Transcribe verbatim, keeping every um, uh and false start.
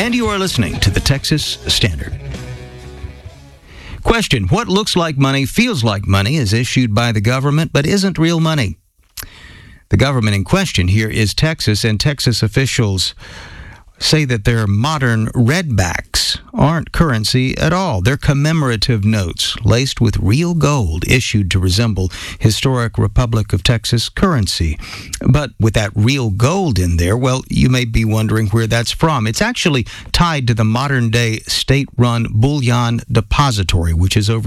And you are listening to the Texas Standard. Question: what looks like money, feels like money, is issued by the government but isn't real money? The government in question here is Texas, and Texas officials say that their modern redbacks aren't currency at all. They're commemorative notes laced with real gold issued to resemble historic Republic of Texas currency. But with that real gold in there, well, you may be wondering where that's from. It's actually tied to the modern-day state-run bullion depository, which is over